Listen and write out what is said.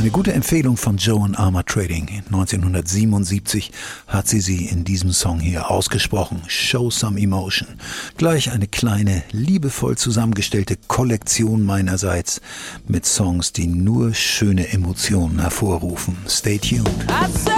Eine gute Empfehlung von Joan Armatrading. 1977 hat sie in diesem Song hier ausgesprochen. Show Some Emotion. Gleich eine kleine, liebevoll zusammengestellte Kollektion meinerseits mit Songs, die nur schöne Emotionen hervorrufen. Stay tuned.